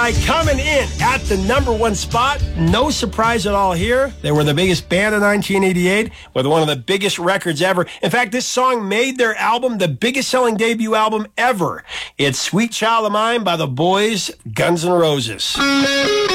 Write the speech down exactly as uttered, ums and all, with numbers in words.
Eye coming in at the number one spot. No surprise at all here. They were the biggest band in nineteen eighty-eight with one of the biggest records ever. In fact, this song made their album the biggest selling debut album ever. It's Sweet Child of Mine by the Boys, Guns N' Roses.